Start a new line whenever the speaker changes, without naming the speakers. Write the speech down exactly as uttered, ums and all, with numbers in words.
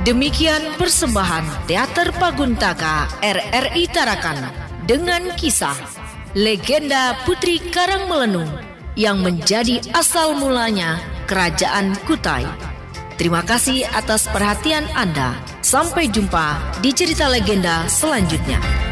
Demikian persembahan Teater Paguntaka R R I Tarakan dengan kisah Legenda Putri Karangmelenung yang menjadi asal mulanya Kerajaan Kutai. Terima kasih atas perhatian Anda. Sampai jumpa di cerita legenda selanjutnya.